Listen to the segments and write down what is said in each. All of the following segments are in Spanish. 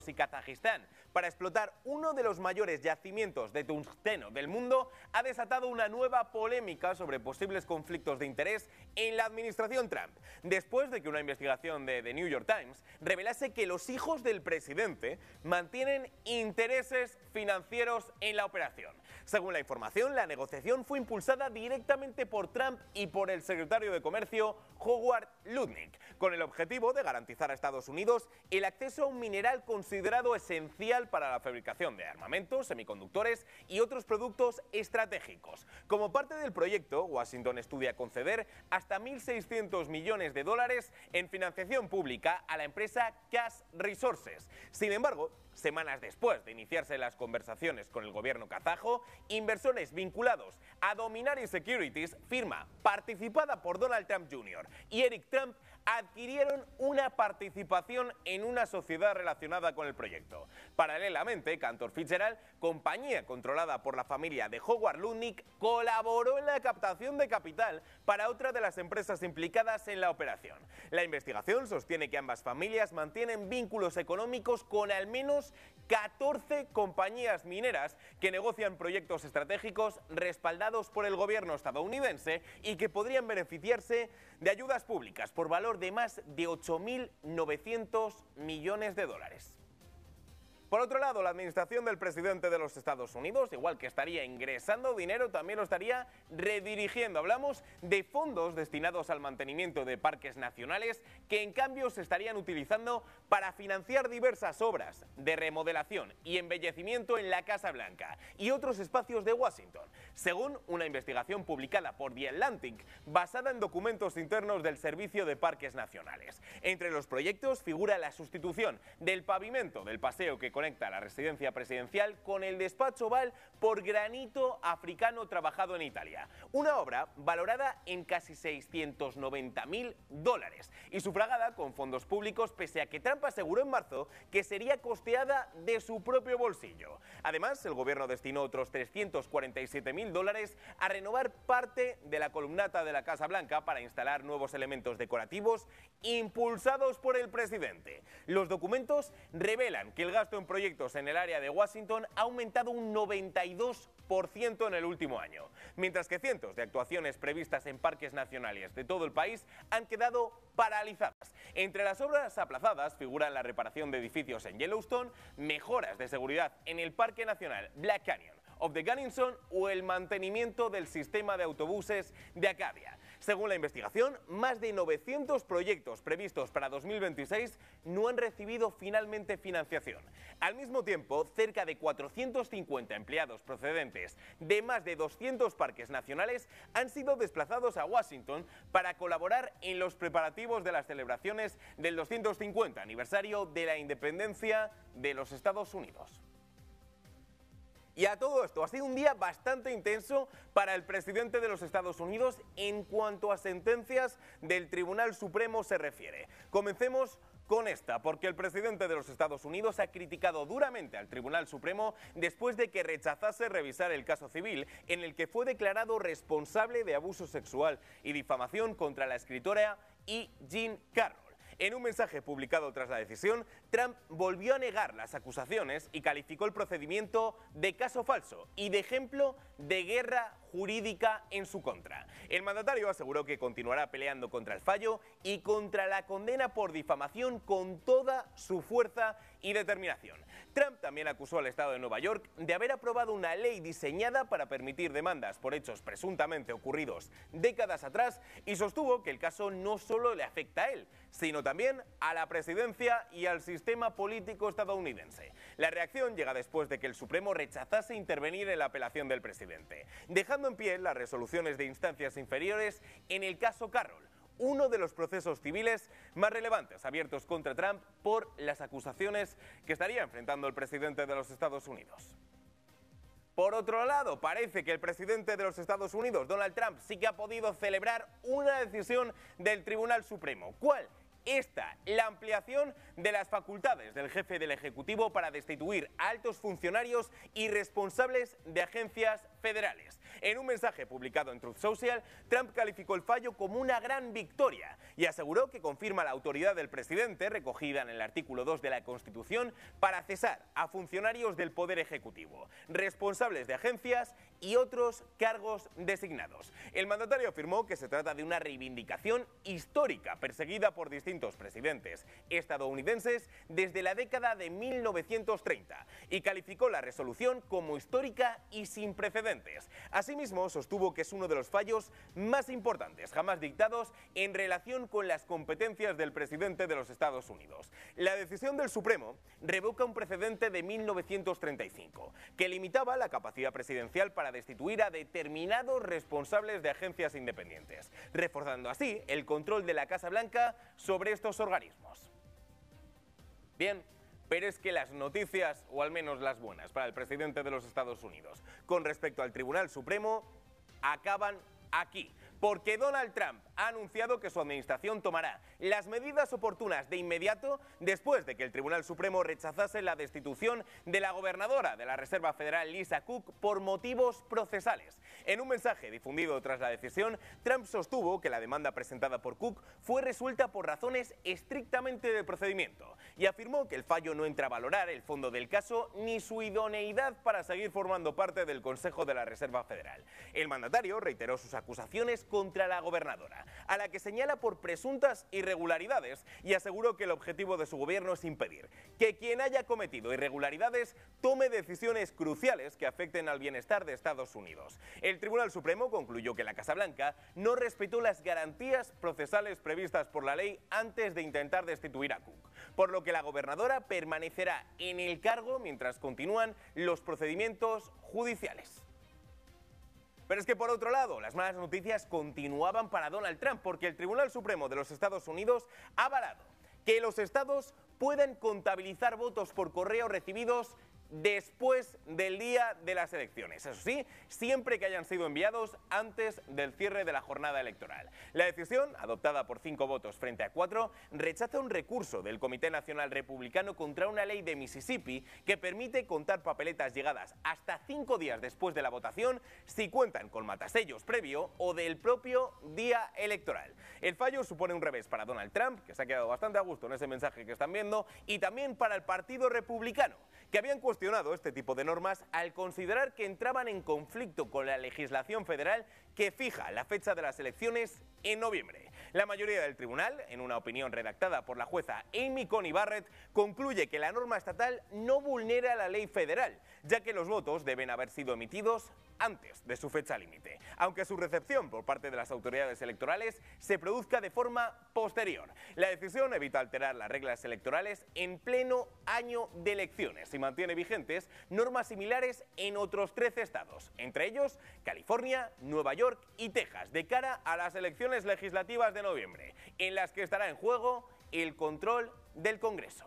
y Kazajistán para explotar uno de los mayores yacimientos de tungsteno del mundo ha desatado una nueva polémica sobre posibles conflictos de interés en la administración Trump, después de que una investigación de The New York Times revelase que los hijos del presidente mantienen intereses financieros en la operación. Según la información, la negociación fue impulsada directamente por Trump y por el secretario de Comercio, Howard Lutnick, con el objetivo de garantizar a Estados Unidos el acceso a un mineral considerado esencial para la fabricación de armamentos, semiconductores y otros productos estratégicos. Como parte del proyecto, Washington estudia conceder hasta 1.600 millones de dólares en financiación pública a la empresa Cash Resources. Sin embargo, semanas después de iniciarse las conversaciones con el gobierno kazajo, inversores vinculados a Dominari Securities, firma participada por Donald Trump Jr. y Eric Trump, adquirieron una participación en una sociedad relacionada con el proyecto. Paralelamente, Cantor Fitzgerald, compañía controlada por la familia de Howard Lutnick, colaboró en la captación de capital para otra de las empresas implicadas en la operación. La investigación sostiene que ambas familias mantienen vínculos económicos con al menos 14 compañías mineras que negocian proyectos estratégicos respaldados por el gobierno estadounidense y que podrían beneficiarse de ayudas públicas por valor de más de 8.900 millones de dólares. Por otro lado, la administración del presidente de los Estados Unidos, igual que estaría ingresando dinero, también lo estaría redirigiendo. Hablamos de fondos destinados al mantenimiento de parques nacionales que en cambio se estarían utilizando para financiar diversas obras de remodelación y embellecimiento en la Casa Blanca y otros espacios de Washington, según una investigación publicada por The Atlantic basada en documentos internos del Servicio de Parques Nacionales. Entre los proyectos figura la sustitución del pavimento del paseo que conecta la residencia presidencial con el despacho oval por granito africano trabajado en Italia. Una obra valorada en casi 690.000 dólares y sufragada con fondos públicos, pese a que Trump aseguró en marzo que sería costeada de su propio bolsillo. Además, el gobierno destinó otros 347.000 dólares a renovar parte de la columnata de la Casa Blanca para instalar nuevos elementos decorativos impulsados por el presidente. Los documentos revelan que el gasto en proyectos en el área de Washington ha aumentado un 92% en el último año, mientras que cientos de actuaciones previstas en parques nacionales de todo el país han quedado paralizadas. Entre las obras aplazadas figuran la reparación de edificios en Yellowstone, mejoras de seguridad en el Parque Nacional Black Canyon of the Gunnison o el mantenimiento del sistema de autobuses de Acadia. Según la investigación, más de 900 proyectos previstos para 2026 no han recibido finalmente financiación. Al mismo tiempo, cerca de 450 empleados procedentes de más de 200 parques nacionales han sido desplazados a Washington para colaborar en los preparativos de las celebraciones del 250 aniversario de la independencia de los Estados Unidos. Y a todo esto, ha sido un día bastante intenso para el presidente de los Estados Unidos en cuanto a sentencias del Tribunal Supremo se refiere. Comencemos con esta, porque el presidente de los Estados Unidos ha criticado duramente al Tribunal Supremo después de que rechazase revisar el caso civil en el que fue declarado responsable de abuso sexual y difamación contra la escritora E. Jean Carroll. En un mensaje publicado tras la decisión, Trump volvió a negar las acusaciones y calificó el procedimiento de caso falso y de ejemplo de guerra jurídica en su contra. El mandatario aseguró que continuará peleando contra el fallo y contra la condena por difamación con toda su fuerza y determinación. Trump también acusó al estado de Nueva York de haber aprobado una ley diseñada para permitir demandas por hechos presuntamente ocurridos décadas atrás y sostuvo que el caso no solo le afecta a él, sino también a la presidencia y al sistema político estadounidense. La reacción llega después de que el Supremo rechazase intervenir en la apelación del presidente, dejando en pie las resoluciones de instancias inferiores en el caso Carroll, uno de los procesos civiles más relevantes abiertos contra Trump por las acusaciones que estaría enfrentando el presidente de los Estados Unidos. Por otro lado, parece que el presidente de los Estados Unidos, Donald Trump, sí que ha podido celebrar una decisión del Tribunal Supremo. ¿Cuál? La ampliación de las facultades del jefe del Ejecutivo para destituir a altos funcionarios y responsables de agencias federales. En un mensaje publicado en Truth Social, Trump calificó el fallo como una gran victoria y aseguró que confirma la autoridad del presidente, recogida en el artículo 2 de la Constitución, para cesar a funcionarios del Poder Ejecutivo, responsables de agencias y otros cargos designados. El mandatario afirmó que se trata de una reivindicación histórica perseguida por distintos presidentes estadounidenses desde la década de 1930 y calificó la resolución como histórica y sin precedentes. Asimismo, sostuvo que es uno de los fallos más importantes jamás dictados en relación con las competencias del presidente de los Estados Unidos. La decisión del Supremo revoca un precedente de 1935 que limitaba la capacidad presidencial para destituir a determinados responsables de agencias independientes, reforzando así el control de la Casa Blanca sobre estos organismos. Bien, pero es que las noticias, o al menos las buenas, para el presidente de los Estados Unidos con respecto al Tribunal Supremo acaban aquí, porque Donald Trump ha anunciado que su administración tomará las medidas oportunas de inmediato después de que el Tribunal Supremo rechazase la destitución de la gobernadora de la Reserva Federal, Lisa Cook, por motivos procesales. En un mensaje difundido tras la decisión, Trump sostuvo que la demanda presentada por Cook fue resuelta por razones estrictamente de procedimiento y afirmó que el fallo no entra a valorar el fondo del caso ni su idoneidad para seguir formando parte del Consejo de la Reserva Federal. El mandatario reiteró sus acusaciones contra la gobernadora, a la que señala por presuntas irregularidades, y aseguró que el objetivo de su gobierno es impedir que quien haya cometido irregularidades tome decisiones cruciales que afecten al bienestar de Estados Unidos. El Tribunal Supremo concluyó que la Casa Blanca no respetó las garantías procesales previstas por la ley antes de intentar destituir a Cook, por lo que la gobernadora permanecerá en el cargo mientras continúan los procedimientos judiciales. Pero es que por otro lado, las malas noticias continuaban para Donald Trump, porque el Tribunal Supremo de los Estados Unidos ha avalado que los estados puedan contabilizar votos por correo recibidos después del día de las elecciones. Eso sí, siempre que hayan sido enviados antes del cierre de la jornada electoral. La decisión, adoptada por 5 votos frente a 4, rechaza un recurso del Comité Nacional Republicano contra una ley de Mississippi que permite contar papeletas llegadas hasta 5 días después de la votación si cuentan con matasellos previo o del propio día electoral. El fallo supone un revés para Donald Trump, que se ha quedado bastante a gusto en ese mensaje que están viendo, y también para el Partido Republicano, que habían cuestionado este tipo de normas al considerar que entraban en conflicto con la legislación federal que fija la fecha de las elecciones en noviembre. La mayoría del tribunal, en una opinión redactada por la jueza Amy Coney Barrett, concluye que la norma estatal no vulnera la ley federal, ya que los votos deben haber sido emitidos antes de su fecha límite, aunque su recepción por parte de las autoridades electorales se produzca de forma posterior. La decisión evita alterar las reglas electorales en pleno año de elecciones y mantiene vigentes normas similares en otros 13 estados, entre ellos California, Nueva York y Texas, de cara a las elecciones legislativas de noviembre, en las que estará en juego el control del Congreso.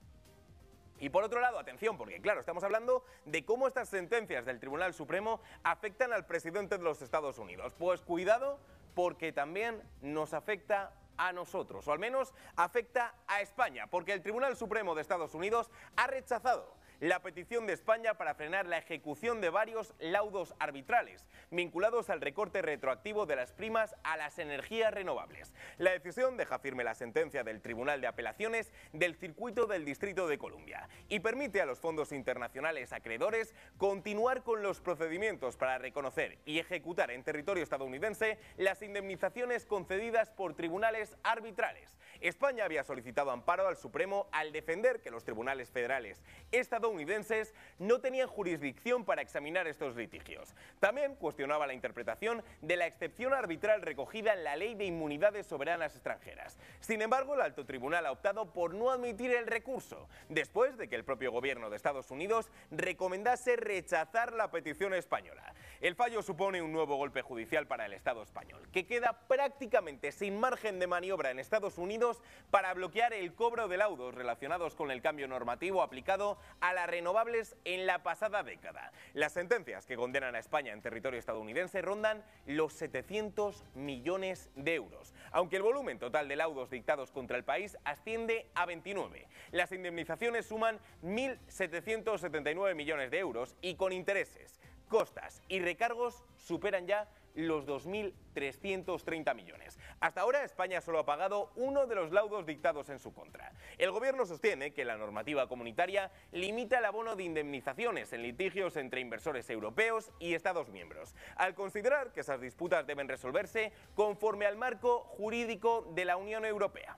Y por otro lado, atención, porque claro, estamos hablando de cómo estas sentencias del Tribunal Supremo afectan al presidente de los Estados Unidos. Pues cuidado, porque también nos afecta a nosotros, o al menos afecta a España, porque el Tribunal Supremo de Estados Unidos ha rechazado la petición de España para frenar la ejecución de varios laudos arbitrales vinculados al recorte retroactivo de las primas a las energías renovables. La decisión deja firme la sentencia del Tribunal de Apelaciones del Circuito del Distrito de Columbia y permite a los fondos internacionales acreedores continuar con los procedimientos para reconocer y ejecutar en territorio estadounidense las indemnizaciones concedidas por tribunales arbitrales. España había solicitado amparo al Supremo al defender que los tribunales federales estadounidenses no tenían jurisdicción para examinar estos litigios. También cuestionaba la interpretación de la excepción arbitral recogida en la Ley de Inmunidades Soberanas Extranjeras. Sin embargo, el alto tribunal ha optado por no admitir el recurso, después de que el propio gobierno de Estados Unidos recomendase rechazar la petición española. El fallo supone un nuevo golpe judicial para el Estado español, que queda prácticamente sin margen de maniobra en Estados Unidos para bloquear el cobro de laudos relacionados con el cambio normativo aplicado a las renovables en la pasada década. Las sentencias que condenan a España en territorio estadounidense rondan los 700 millones de euros, aunque el volumen total de laudos dictados contra el país asciende a 29. Las indemnizaciones suman 1.779 millones de euros y con intereses, costas y recargos superan ya los 2.330 millones. Hasta ahora España solo ha pagado uno de los laudos dictados en su contra. El gobierno sostiene que la normativa comunitaria limita el abono de indemnizaciones en litigios entre inversores europeos y Estados miembros, al considerar que esas disputas deben resolverse conforme al marco jurídico de la Unión Europea.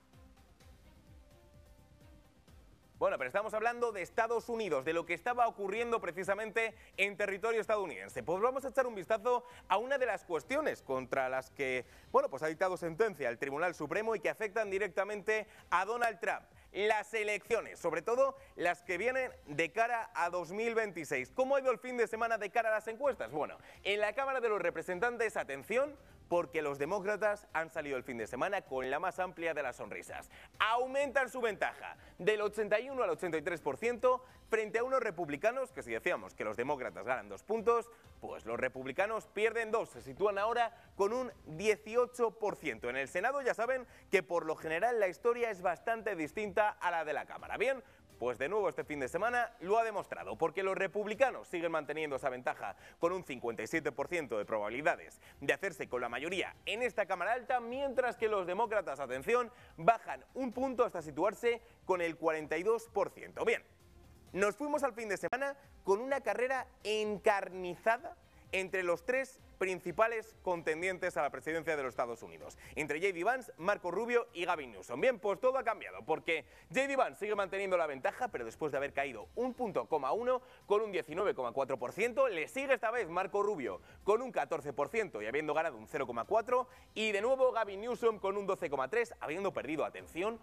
Bueno, pero estamos hablando de Estados Unidos, de lo que estaba ocurriendo precisamente en territorio estadounidense. Pues vamos a echar un vistazo a una de las cuestiones contra las que, bueno, pues ha dictado sentencia el Tribunal Supremo y que afectan directamente a Donald Trump. Las elecciones, sobre todo las que vienen de cara a 2026. ¿Cómo ha ido el fin de semana de cara a las encuestas? Bueno, en la Cámara de los Representantes, atención, porque los demócratas han salido el fin de semana con la más amplia de las sonrisas. Aumentan su ventaja del 81 al 83% frente a unos republicanos que, si decíamos que los demócratas ganan 2 puntos, pues los republicanos pierden 2, se sitúan ahora con un 18%. En el Senado ya saben que por lo general la historia es bastante distinta a la de la Cámara. Bien, pues de nuevo este fin de semana lo ha demostrado, porque los republicanos siguen manteniendo esa ventaja con un 57% de probabilidades de hacerse con la mayoría en esta Cámara Alta, mientras que los demócratas, atención, bajan un punto hasta situarse con el 42%. Bien, nos fuimos al fin de semana con una carrera encarnizada entre los 3 principales contendientes a la presidencia de los Estados Unidos, entre J.D. Vance, Marco Rubio y Gavin Newsom. Bien, pues todo ha cambiado, porque J.D. Vance sigue manteniendo la ventaja, pero después de haber caído 1,1 punto con un 19,4%, le sigue esta vez Marco Rubio con un 14% y habiendo ganado un 0,4%, y de nuevo Gavin Newsom con un 12,3%, habiendo perdido, atención,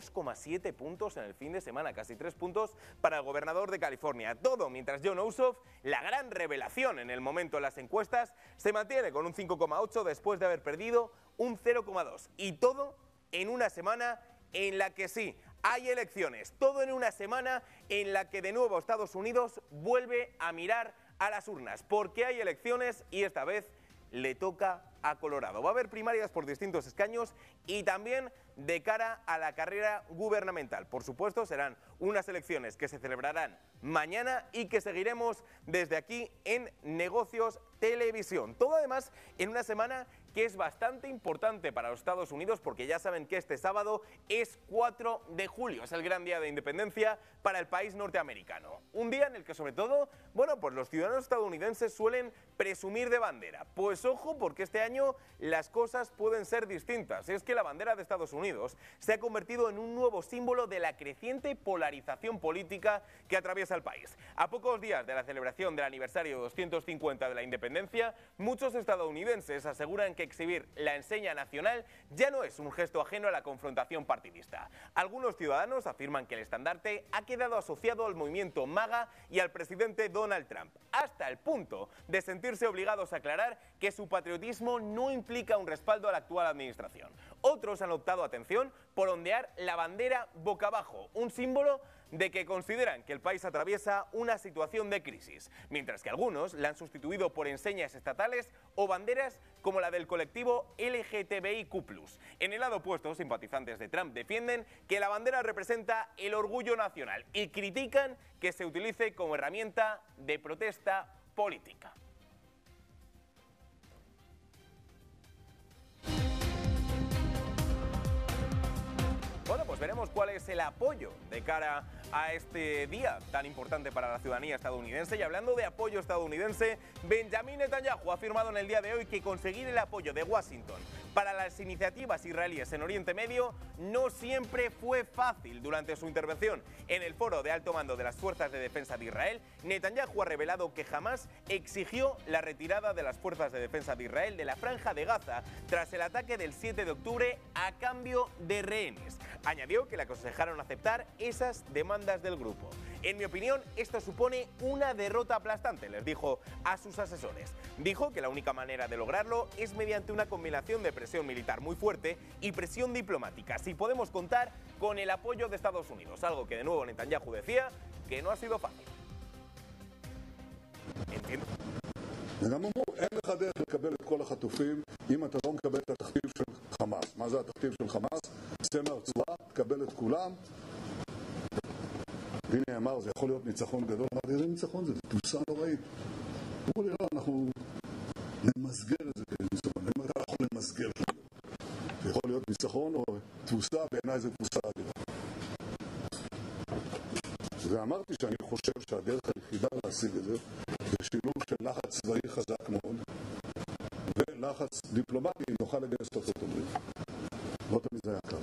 2,7 puntos en el fin de semana, casi 3 puntos para el gobernador de California. Todo mientras Jon Ossoff, la gran revelación en el momento de las encuestas, se mantiene con un 5,8 después de haber perdido un 0,2. Y todo en una semana en la que sí, hay elecciones. Todo en una semana en la que de nuevo Estados Unidos vuelve a mirar a las urnas. Porque hay elecciones y esta vez le toca a Colorado. Va a haber primarias por distintos escaños y también de cara a la carrera gubernamental. Por supuesto, serán unas elecciones que se celebrarán mañana y que seguiremos desde aquí en Negocios Televisión. Todo además en una semana que es bastante importante para los Estados Unidos, porque ya saben que este sábado es 4 de julio, es el gran día de independencia para el país norteamericano. Un día en el que sobre todo, bueno, pues los ciudadanos estadounidenses suelen presumir de bandera. Pues ojo, porque este año las cosas pueden ser distintas. Es que la bandera de Estados Unidos se ha convertido en un nuevo símbolo de la creciente polarización política que atraviesa el país. A pocos días de la celebración del aniversario 250 de la independencia, muchos estadounidenses aseguran que exhibir la enseña nacional ya no es un gesto ajeno a la confrontación partidista. Algunos ciudadanos afirman que el estandarte ha quedado asociado al movimiento MAGA y al presidente Donald Trump, hasta el punto de sentirse obligados a aclarar que su patriotismo no implica un respaldo a la actual administración. Otros han optado, atención, por ondear la bandera boca abajo, un símbolo de que consideran que el país atraviesa una situación de crisis, mientras que algunos la han sustituido por enseñas estatales o banderas como la del colectivo LGTBIQ+. En el lado opuesto, simpatizantes de Trump defienden que la bandera representa el orgullo nacional y critican que se utilice como herramienta de protesta política. Bueno, pues veremos cuál es el apoyo de cara a este día tan importante para la ciudadanía estadounidense. Y hablando de apoyo estadounidense, Benjamin Netanyahu ha afirmado en el día de hoy que conseguir el apoyo de Washington para las iniciativas israelíes en Oriente Medio no siempre fue fácil. Durante su intervención en el foro de alto mando de las Fuerzas de Defensa de Israel, Netanyahu ha revelado que jamás exigió la retirada de las Fuerzas de Defensa de Israel de la Franja de Gaza tras el ataque del 7 de octubre a cambio de rehenes. Añadió que le aconsejaron aceptar esas demandas del grupo. En mi opinión, esto supone una derrota aplastante, les dijo a sus asesores. Dijo que la única manera de lograrlo es mediante una combinación de presión militar muy fuerte y presión diplomática, si podemos contar con el apoyo de Estados Unidos, algo que de nuevo Netanyahu decía que no ha sido fácil. Entiendo. הם אמרו, אין לך דרך לקבל את כל החטופים אם אתה לא מקבל את התכתיב של חמאס. מה זה התכתיב של חמאס? צא מהרצועה, תקבל את כולם. והנה אמר, זה יכול להיות ניצחון גדול. אמרתי, איזה ניצחון זה? תבוסה נוראית. אמרו לי, לא, אנחנו נמסגר את זה כניצחון. אני אומר, אנחנו נמסגר את זה. זה יכול להיות ניצחון או תבוסה, בעיניי זה תבוסה אדירה. ואמרתי שאני חושב שהדרך היחידה להשיג את זה זה שילוב של לחץ צבאי חזק מאוד ולחץ דיפלומטי אם נוכל לגייס את ארצות הברית. לא תמיד זה היה קל.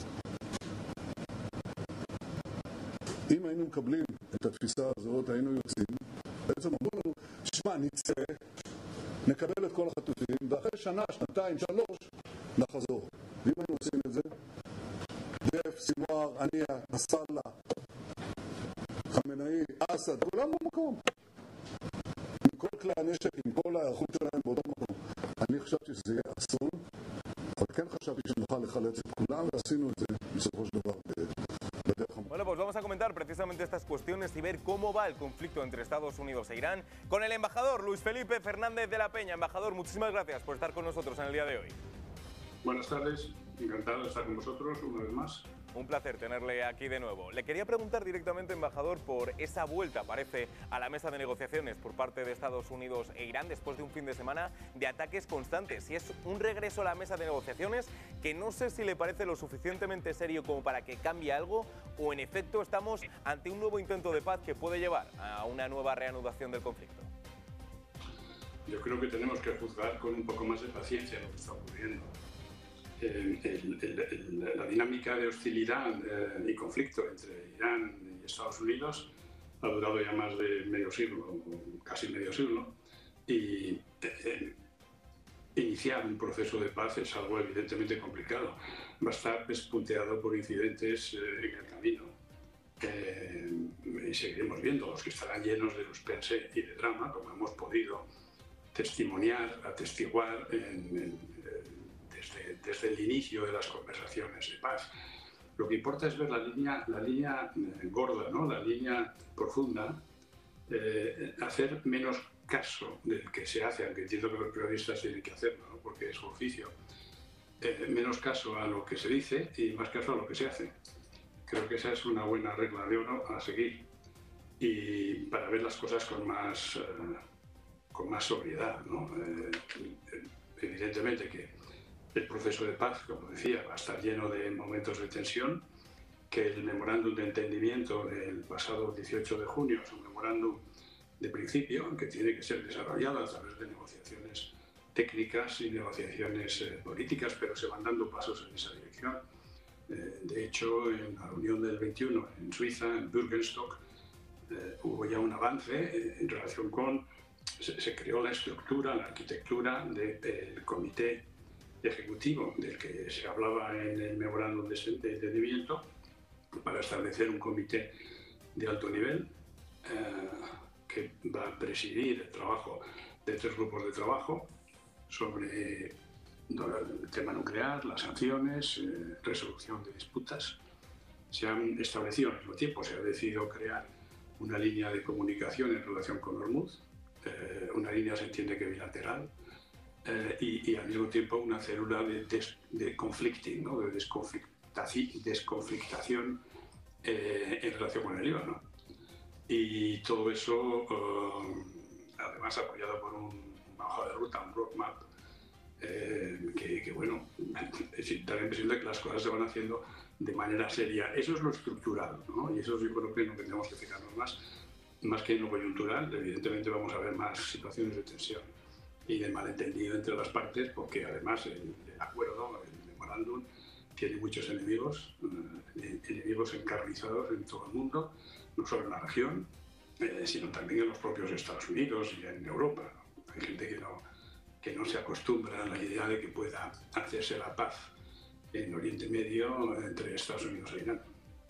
אם היינו מקבלים את התפיסה הזאת, היינו יוצאים, בעצם אמרו לנו, שמע, נצא, נקבל את כל החטופים, ואחרי שנה, שנתיים, 3, נחזור. ואם היינו עושים את זה, דף, סימואר, עניה, נסראללה, חמינאי, אסד, כולם במקום. עם כל כלי הנשק, עם כל ההיערכות שלהם באותו מקום. אני חשבתי שזה יהיה אסון, אבל כן חשבתי שנוכל לחלץ את כולם, ועשינו את זה בסופו של דבר בדרך המקום. Bueno, pues vamos a comentar precisamente estas cuestiones y ver cómo va el conflicto entre Estados Unidos e Irán con el embajador Luis Felipe Fernández de la Peña. Embajador, muchísimas gracias por estar con nosotros en el día de hoy. Buenas tardes, encantado de estar con vosotros una vez más. Un placer tenerle aquí de nuevo. Le quería preguntar directamente, embajador, por esa vuelta, parece, a la mesa de negociaciones por parte de Estados Unidos e Irán después de un fin de semana de ataques constantes. Si es un regreso a la mesa de negociaciones que no sé si le parece lo suficientemente serio como para que cambie algo o en efecto estamos ante un nuevo intento de paz que puede llevar a una nueva reanudación del conflicto. Yo creo que tenemos que juzgar con un poco más de paciencia lo que está ocurriendo. La dinámica de hostilidad y conflicto entre Irán y Estados Unidos ha durado ya más de medio siglo, casi medio siglo, y iniciar un proceso de paz es algo evidentemente complicado. Va a estar despunteado por incidentes en el camino. Y seguiremos viendo los que estarán llenos de suspense y de drama, como hemos podido testimoniar, atestiguar desde el inicio de las conversaciones de paz. Lo que importa es ver la línea gorda, ¿no? La línea profunda, hacer menos caso del que se hace, aunque entiendo que los periodistas tienen que hacerlo, ¿no? Porque es su oficio. Menos caso a lo que se dice y más caso a lo que se hace. Creo que esa es una buena regla de oro a seguir y para ver las cosas con más sobriedad, ¿no? Evidentemente que el proceso de paz, como decía, va a estar lleno de momentos de tensión, que el memorándum de entendimiento del pasado 18 de junio es un memorándum de principio que tiene que ser desarrollado a través de negociaciones técnicas y negociaciones políticas, pero se van dando pasos en esa dirección. De hecho, en la reunión del 21 en Suiza, en Bürgenstock, hubo ya un avance en relación con... Se creó la estructura, la arquitectura del comité ejecutivo del que se hablaba en el memorándum de entendimiento para establecer un comité de alto nivel que va a presidir el trabajo de 3 grupos de trabajo sobre el tema nuclear, las sanciones, resolución de disputas. Se han establecido al mismo tiempo, se ha decidido crear una línea de comunicación en relación con Hormuz, una línea se entiende que bilateral, y al mismo tiempo una célula de conflicting, ¿no? De desconflictación en relación con el Líbano. Y todo eso, además apoyado por una hoja de ruta, un roadmap, que bueno, da la impresión de que las cosas se van haciendo de manera seria. Eso es lo estructural, ¿no? Y eso yo creo que no tendríamos que fijarnos más que en lo coyuntural. Evidentemente vamos a ver más situaciones de tensión y de malentendido entre las partes, porque además el acuerdo, el memorándum, tiene muchos enemigos encarnizados en todo el mundo, no solo en la región, sino también en los propios Estados Unidos y en Europa. Hay gente que no se acostumbra a la idea de que pueda hacerse la paz en Oriente Medio entre Estados Unidos e Irán.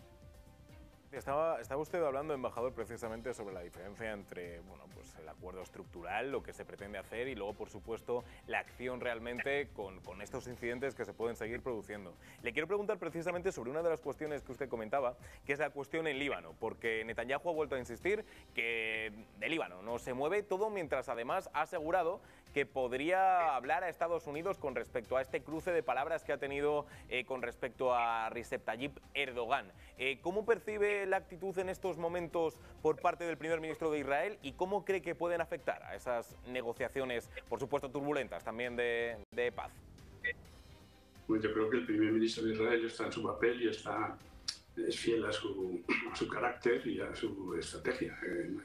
Estaba usted hablando, embajador, precisamente sobre la diferencia entre pues el acuerdo estructural, lo que se pretende hacer, y luego, por supuesto, la acción realmente con estos incidentes que se pueden seguir produciendo. Le quiero preguntar precisamente sobre una de las cuestiones que usted comentaba, que es la cuestión en Líbano, porque Netanyahu ha vuelto a insistir que de Líbano no se mueve todo, mientras además ha asegurado que podría hablar a Estados Unidos con respecto a este cruce de palabras que ha tenido con respecto a Recep Tayyip Erdogan. ¿Cómo percibe la actitud en estos momentos por parte del primer ministro de Israel y cómo cree que pueden afectar a esas negociaciones, por supuesto turbulentas, también de paz? Pues yo creo que el primer ministro de Israel está en su papel y es fiel a su carácter y a su estrategia.